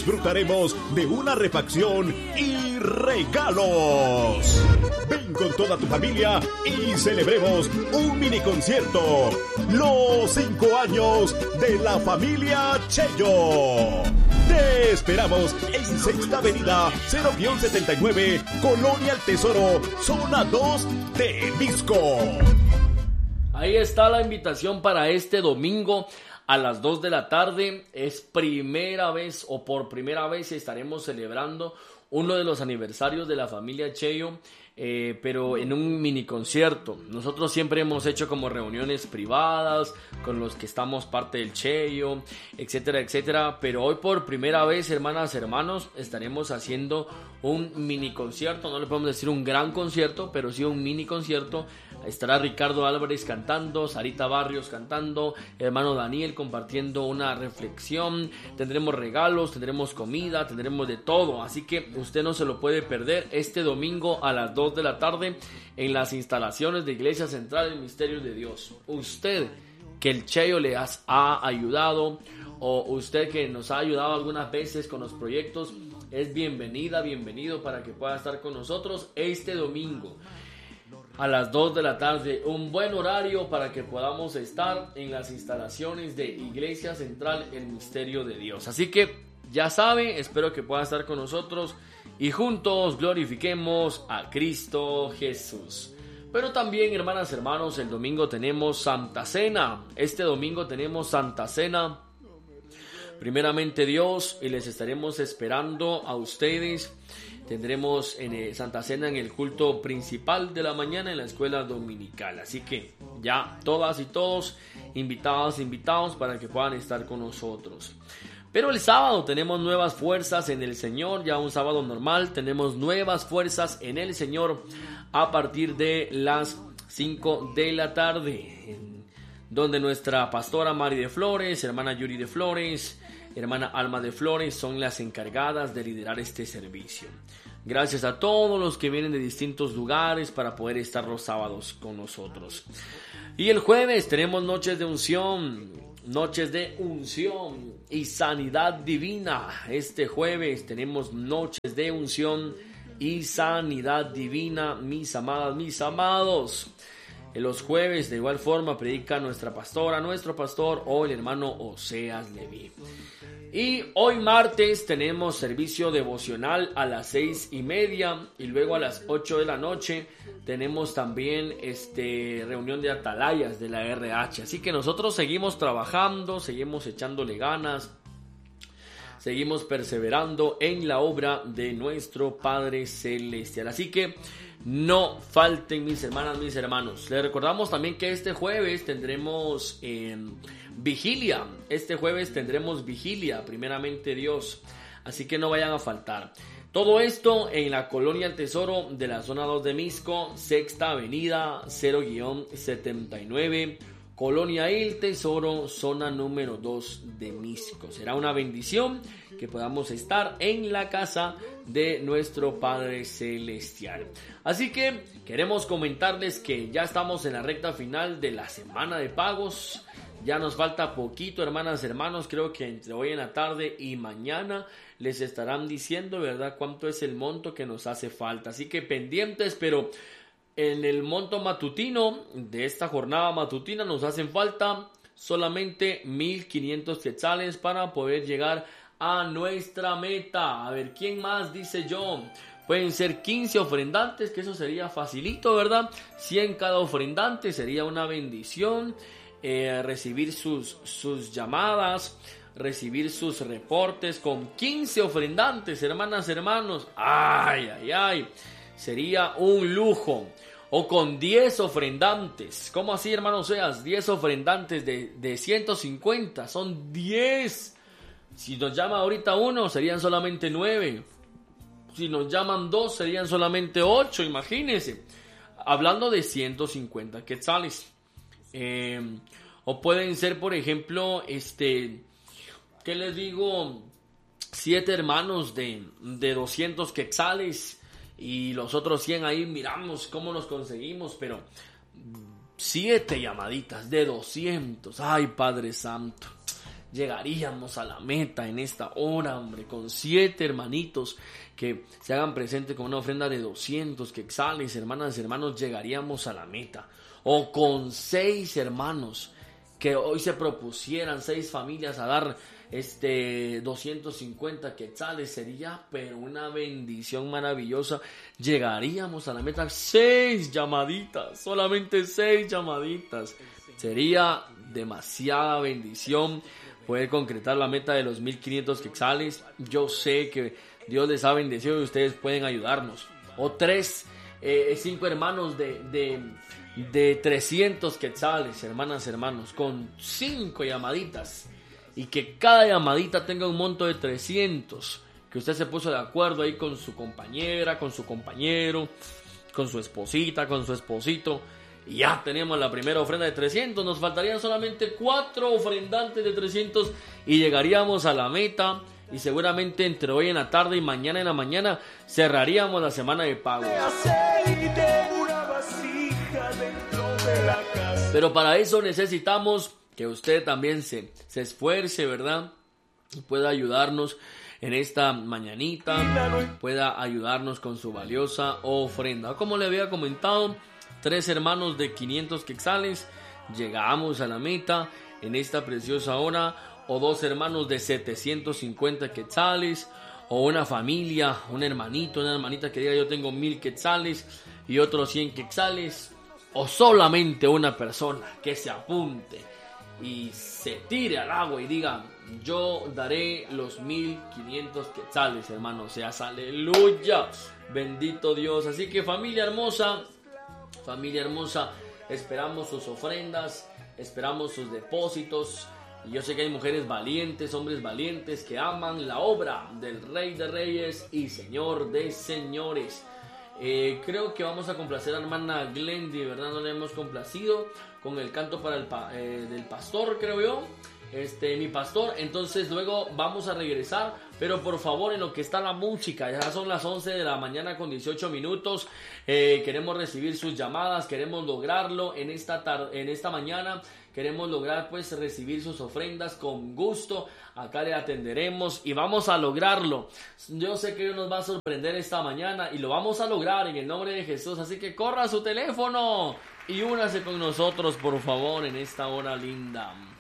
disfrutaremos de una refacción y regalos. Ven con toda tu familia y celebremos un mini concierto. Los 5 años de la familia Chello. Te esperamos en Sexta Avenida 0-79, Colonia El Tesoro, zona 2 de Misco. Ahí está la invitación para este domingo a las 2 de la tarde. Es primera vez o por primera vez estaremos celebrando uno de los aniversarios de la familia Chello, pero en un mini concierto. Nosotros siempre hemos hecho como reuniones privadas con los que estamos parte del Chello, etcétera, etcétera, pero hoy por primera vez, hermanas, hermanos, estaremos haciendo un mini concierto. No le podemos decir un gran concierto, pero sí un mini concierto. Estará Ricardo Álvarez cantando, Sarita Barrios cantando, hermano Daniel compartiendo una reflexión, tendremos regalos, tendremos comida, tendremos de todo, así que usted no se lo puede perder este domingo a las 2 de la tarde en las instalaciones de Iglesia Central del Misterio de Dios. Usted que el Chello le ha ayudado, o usted que nos ha ayudado algunas veces con los proyectos, es bienvenido para que pueda estar con nosotros este domingo a las 2 de la tarde, un buen horario para que podamos estar en las instalaciones de Iglesia Central El Misterio de Dios. Así que ya sabe, espero que pueda estar con nosotros y juntos glorifiquemos a Cristo Jesús. Pero también, hermanas, hermanos, el domingo tenemos Santa Cena. Este domingo tenemos Santa Cena, primeramente Dios, y les estaremos esperando a ustedes. Tendremos Santa Cena en el culto principal de la mañana en la escuela dominical. Así que ya todas y todos invitados para que puedan estar con nosotros. Pero el sábado tenemos nuevas fuerzas en el Señor. Ya un sábado normal tenemos nuevas fuerzas en el Señor a partir de las 5 de la tarde. Donde nuestra pastora Mari de Flores, hermana Yuri de Flores, hermana Alma de Flores son las encargadas de liderar este servicio. Gracias a todos los que vienen de distintos lugares para poder estar los sábados con nosotros. Y el jueves tenemos noches de unción y sanidad divina. Este jueves tenemos noches de unción y sanidad divina, mis amadas, mis amados. En los jueves de igual forma predica nuestra pastora, nuestro pastor o el hermano Oseas Leví. Y hoy martes tenemos servicio devocional a las 6:30 y luego a las 8 de la noche tenemos también reunión de atalayas de la RH. Así que nosotros seguimos trabajando, seguimos echándole ganas, seguimos perseverando en la obra de nuestro Padre Celestial. Así que no falten, mis hermanas, mis hermanos. Les recordamos también que este jueves tendremos vigilia. Este jueves tendremos vigilia, primeramente Dios. Así que no vayan a faltar. Todo esto en la Colonia El Tesoro de la zona 2 de Misco, Sexta Avenida 0-79, Colonia El Tesoro, zona número 2 de Misco. Será una bendición que podamos estar en la casa de nuestro Padre Celestial. Así que queremos comentarles que ya estamos en la recta final de la semana de pagos. Ya nos falta poquito, hermanas, hermanos. Creo que entre hoy en la tarde y mañana les estarán diciendo, ¿verdad?, cuánto es el monto que nos hace falta. Así que pendientes, pero en el monto matutino de esta jornada matutina nos hacen falta solamente 1,500 quetzales para poder llegar a nuestra meta. A ver, ¿quién más dice yo? Pueden ser 15 ofrendantes, que eso sería facilito, ¿verdad? 100 cada ofrendante, sería una bendición. Recibir sus llamadas, recibir sus reportes con 15 ofrendantes, hermanas, hermanos. Ay, sería un lujo. O con 10 ofrendantes. ¿Cómo así, hermanos? 10 ofrendantes de 150. Son 10. Si nos llama ahorita uno, serían solamente 9. Si nos llaman 2, serían solamente 8. Imagínense. Hablando de 150 quetzales. O pueden ser, por ejemplo, ¿qué les digo? 7 hermanos de 200 quetzales. Y los otros 100 ahí miramos cómo los conseguimos, pero 7 llamaditas de 200. Ay, Padre Santo. llegaríamos a la meta en esta hora, hombre, con 7 hermanitos que se hagan presente con una ofrenda de 200 quetzales, hermanas y hermanos, llegaríamos a la meta. O con 6 hermanos que hoy se propusieran, 6 familias a dar 250 quetzales, sería pero una bendición maravillosa. Llegaríamos a la meta. 6 llamaditas, solamente 6 llamaditas, sería demasiada bendición poder concretar la meta de los 1500 quetzales. Yo sé que Dios les ha bendecido y ustedes pueden ayudarnos. O 5 hermanos de 300 quetzales, hermanas, hermanos, con 5 llamaditas, y que cada llamadita tenga un monto de 300, que usted se puso de acuerdo ahí con su compañera, con su compañero, con su esposita, con su esposito, y ya tenemos la primera ofrenda de 300. Nos faltarían solamente 4 ofrendantes de 300 y llegaríamos a la meta. Y seguramente entre hoy en la tarde y mañana en la mañana cerraríamos la semana de pagos. Pero para eso necesitamos que usted también se esfuerce, ¿verdad? Y pueda ayudarnos en esta mañanita, pueda ayudarnos con su valiosa ofrenda. Como le había comentado, 3 hermanos de 500 quetzales, llegamos a la meta en esta preciosa hora. O 2 hermanos de 750 quetzales, o una familia, un hermanito, una hermanita que diga yo tengo 1000 quetzales y otros 100 quetzales, o solamente una persona que se apunte y se tire al agua y diga yo daré los 1500 quetzales, hermanos, seas aleluya, bendito Dios. Así que familia hermosa, esperamos sus ofrendas, esperamos sus depósitos. Y yo sé que hay mujeres valientes, hombres valientes que aman la obra del Rey de Reyes y Señor de Señores. Creo que vamos a complacer a hermana Glendy, ¿verdad? No le hemos complacido con el canto para del pastor, creo yo. Mi pastor. Entonces luego vamos a regresar, pero por favor, en lo que está la música, ya son las 11 de la mañana con 18 minutos. Queremos recibir sus llamadas, queremos lograrlo en esta mañana. Queremos lograr pues recibir sus ofrendas con gusto. Acá le atenderemos y vamos a lograrlo. Yo sé que Dios nos va a sorprender esta mañana y lo vamos a lograr en el nombre de Jesús. Así que corra su teléfono y únase con nosotros, por favor, en esta hora linda.